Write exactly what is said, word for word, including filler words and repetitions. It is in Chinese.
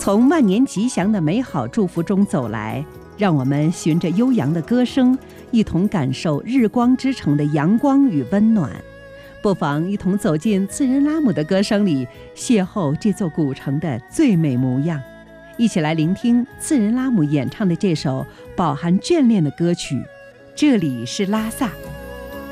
从万年吉祥的美好祝福中走来，让我们循着悠扬的歌声，一同感受日光之城的阳光与温暖。不妨一同走进次仁拉姆的歌声里，邂逅这座古城的最美模样。一起来聆听次仁拉姆演唱的这首饱含眷恋的歌曲《这里是拉萨》。